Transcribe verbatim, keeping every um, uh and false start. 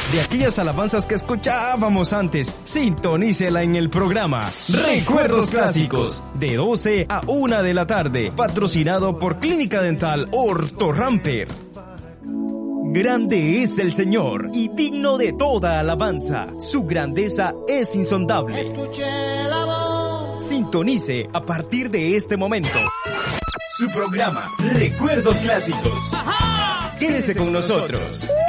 de aquellas alabanzas que escuchábamos antes. Sintonícela en el programa Recuerdos Clásicos, de doce a una de la tarde, patrocinado por Clínica Dental Orto Ramper. Grande es el Señor y digno de toda alabanza. Su grandeza es insondable. Escuché la voz. Sintonice a partir de este momento su programa Recuerdos Clásicos. Quédese con nosotros.